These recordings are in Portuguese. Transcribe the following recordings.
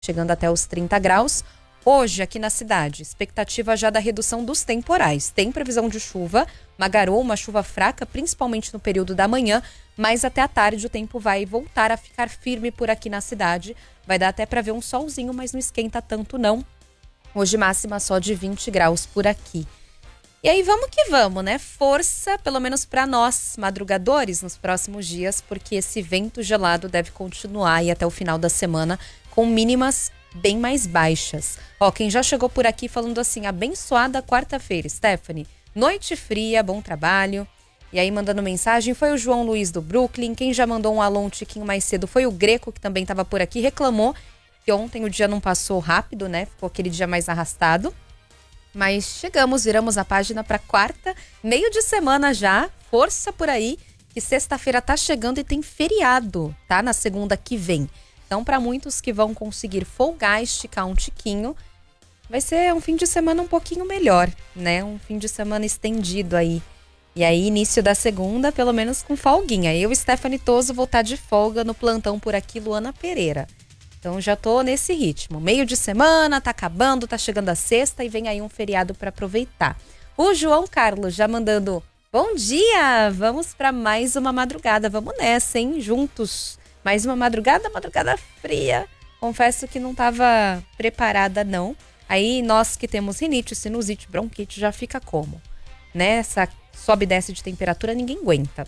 chegando até os 30 graus. Hoje, aqui na cidade, expectativa já da redução dos temporais. Tem previsão de chuva, uma garoa, uma chuva fraca, principalmente no período da manhã, mas até a tarde o tempo vai voltar a ficar firme por aqui na cidade. Vai dar até para ver um solzinho, mas não esquenta tanto não. Hoje máxima só de 20 graus por aqui. E aí vamos que vamos, né? Força, pelo menos para nós, madrugadores, nos próximos dias, porque esse vento gelado deve continuar aí até o final da semana, com mínimas bem mais baixas. Ó, quem já chegou por aqui falando assim, abençoada quarta-feira, Stephanie. Noite fria, bom trabalho. E aí mandando mensagem foi o João Luiz do Brooklyn. Quem já mandou um alô um tiquinho mais cedo foi o Greco, que também estava por aqui, reclamou que ontem o dia não passou rápido, né? Ficou aquele dia mais arrastado. Mas chegamos, viramos a página para quarta, meio de semana já, força por aí, que sexta-feira tá chegando e tem feriado, tá? Na segunda que vem. Então, para muitos que vão conseguir folgar, esticar um tiquinho, vai ser um fim de semana um pouquinho melhor, né? Um fim de semana estendido aí. E aí, início da segunda, pelo menos com folguinha. Eu, Stephanie Toso, vou estar de folga no plantão por aqui, Luana Pereira. Então já tô nesse ritmo. Meio de semana, tá acabando, tá chegando a sexta e vem aí um feriado para aproveitar. O João Carlos já mandando, bom dia, vamos para mais uma madrugada, vamos nessa, hein, juntos. Mais uma madrugada fria. Confesso que não tava preparada não. Aí nós que temos rinite, sinusite, bronquite, já fica como? Né? Essa sobe e desce de temperatura, ninguém aguenta.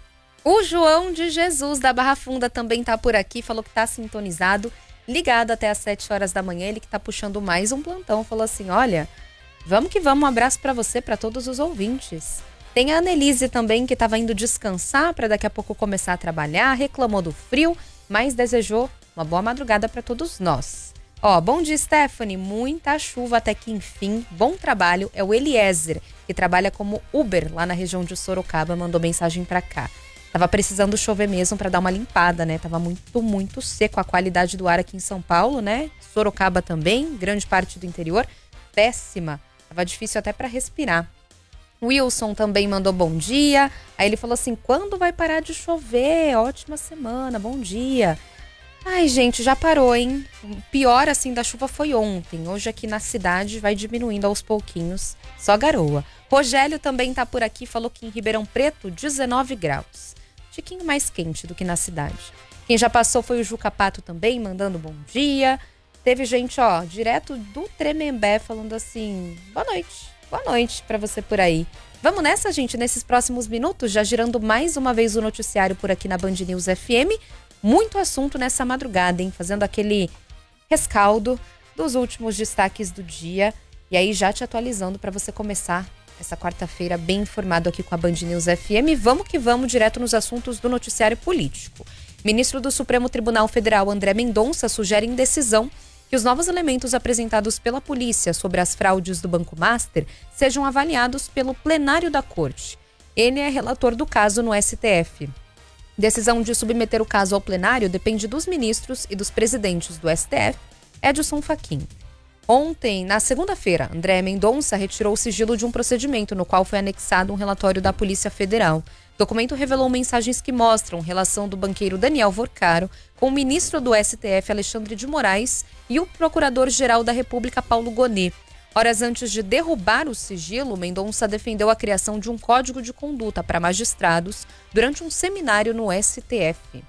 O João de Jesus da Barra Funda também tá por aqui, falou que tá sintonizado, ligado até às 7 horas da manhã, ele que tá puxando mais um plantão, falou assim, olha, vamos que vamos, um abraço pra você, pra todos os ouvintes. Tem a Annelise também, que tava indo descansar pra daqui a pouco começar a trabalhar, reclamou do frio, mas desejou uma boa madrugada pra todos nós. Ó, bom dia, Stephanie, muita chuva até que enfim, bom trabalho, é o Eliezer, que trabalha como Uber lá na região de Sorocaba, mandou mensagem pra cá. Tava precisando chover mesmo para dar uma limpada, né? Tava muito seco a qualidade do ar aqui em São Paulo, né? Sorocaba também, grande parte do interior, péssima. Tava difícil até para respirar. Wilson também mandou bom dia. Aí ele falou assim, quando vai parar de chover? Ótima semana, bom dia. Ai, gente, já parou, hein? O pior, assim, da chuva foi ontem. Hoje aqui na cidade vai diminuindo aos pouquinhos, só garoa. Rogério também tá por aqui, falou que em Ribeirão Preto, 19 graus. Tiquinho mais quente do que na cidade. Quem já passou foi o Juca Pato também, mandando bom dia. Teve gente, ó, direto do Tremembé, falando assim, boa noite pra você por aí. Vamos nessa, gente, nesses próximos minutos, já girando mais uma vez o noticiário por aqui na Band News FM. Muito assunto nessa madrugada, hein? Fazendo aquele rescaldo dos últimos destaques do dia. E aí já te atualizando para você começar essa quarta-feira bem informado aqui com a Band News FM. Vamos que vamos direto nos assuntos do noticiário político. Ministro do Supremo Tribunal Federal, André Mendonça, sugere em decisão que os novos elementos apresentados pela polícia sobre as fraudes do Banco Master sejam avaliados pelo plenário da Corte. Ele é relator do caso no STF. Decisão de submeter o caso ao plenário depende dos ministros e dos presidentes do STF, Edson Fachin. Ontem, na segunda-feira, André Mendonça retirou o sigilo de um procedimento no qual foi anexado um relatório da Polícia Federal. O documento revelou mensagens que mostram relação do banqueiro Daniel Vorcaro com o ministro do STF, Alexandre de Moraes, e o procurador-geral da República, Paulo Gonet. Horas antes de derrubar o sigilo, Mendonça defendeu a criação de um código de conduta para magistrados durante um seminário no STF.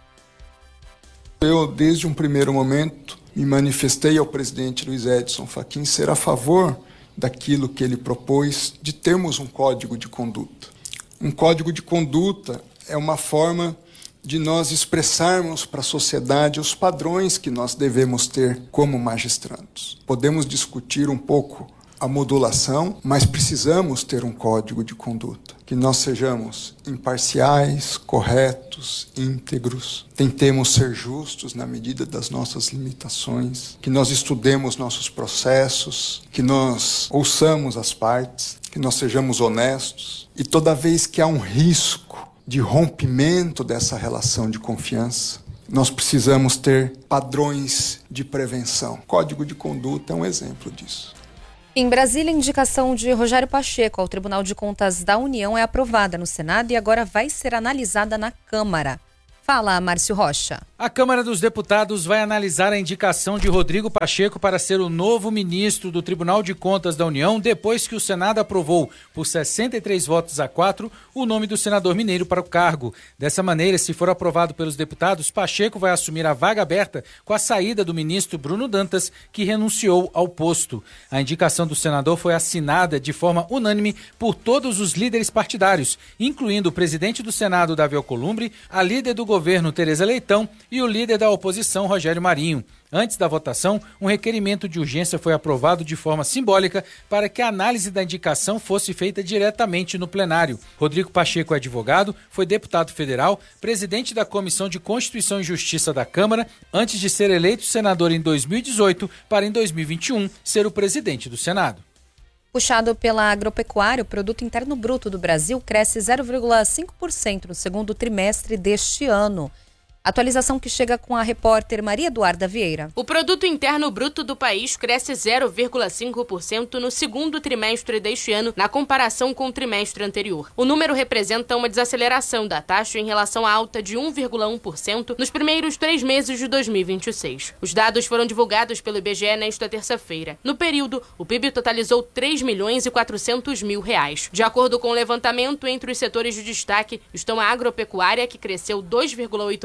Eu, desde um primeiro momento, me manifestei ao presidente Luiz Edson Fachin ser a favor daquilo que ele propôs de termos um código de conduta. Um código de conduta é uma forma de nós expressarmos para a sociedade os padrões que nós devemos ter como magistrados. Podemos discutir um pouco a modulação, mas precisamos ter um código de conduta. Que nós sejamos imparciais, corretos, íntegros, tentemos ser justos na medida das nossas limitações, que nós estudemos nossos processos, que nós ouçamos as partes, que nós sejamos honestos. E toda vez que há um risco de rompimento dessa relação de confiança, nós precisamos ter padrões de prevenção. O Código de Conduta é um exemplo disso. Em Brasília, a indicação de Rogério Pacheco ao Tribunal de Contas da União é aprovada no Senado e agora vai ser analisada na Câmara. Fala, Márcio Rocha. A Câmara dos Deputados vai analisar a indicação de Rodrigo Pacheco para ser o novo ministro do Tribunal de Contas da União, depois que o Senado aprovou, por 63 votos a 4, o nome do senador mineiro para o cargo. Dessa maneira, se for aprovado pelos deputados, Pacheco vai assumir a vaga aberta com a saída do ministro Bruno Dantas, que renunciou ao posto. A indicação do senador foi assinada de forma unânime por todos os líderes partidários, incluindo o presidente do Senado, Davi Alcolumbre, a líder do governo, Tereza Leitão, e o líder da oposição, Rogério Marinho. Antes da votação, um requerimento de urgência foi aprovado de forma simbólica para que a análise da indicação fosse feita diretamente no plenário. Rodrigo Pacheco é advogado, foi deputado federal, presidente da Comissão de Constituição e Justiça da Câmara, antes de ser eleito senador em 2018 para em 2021 ser o presidente do Senado. Puxado pela agropecuária, o Produto Interno Bruto do Brasil cresce 0,5% no segundo trimestre deste ano. Atualização que chega com a repórter Maria Eduarda Vieira. O Produto Interno Bruto do país cresce 0,5% no segundo trimestre deste ano, na comparação com o trimestre anterior. O número representa uma desaceleração da taxa em relação à alta de 1,1% nos primeiros 3 meses de 2026. Os dados foram divulgados pelo IBGE nesta terça-feira. No período, o PIB totalizou R$3.400.000. De acordo com o levantamento, entre os setores de destaque estão a agropecuária, que cresceu 2,8%,